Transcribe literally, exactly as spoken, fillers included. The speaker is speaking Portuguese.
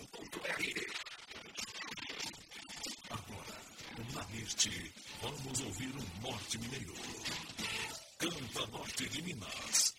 ponto br. Agora, na Mirte, vamos ouvir um norte mineiro. Canta Norte de Minas.